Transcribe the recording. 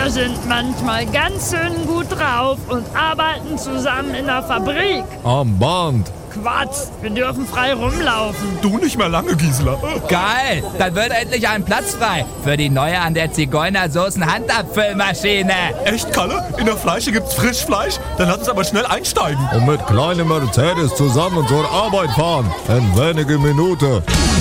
Wir sind manchmal ganz schön gut drauf und arbeiten zusammen in der Fabrik. Am Band. Quatsch, wir dürfen frei rumlaufen. Du nicht mehr lange, Gisela. Geil, dann wird endlich ein Platz frei für die neue an der Zigeunersoßen-Handabfüllmaschine. Echt, Kalle? In der Fleische gibt's Frischfleisch? Dann lass uns aber schnell einsteigen. Und mit kleinem Mercedes zusammen zur Arbeit fahren. In wenigen Minuten.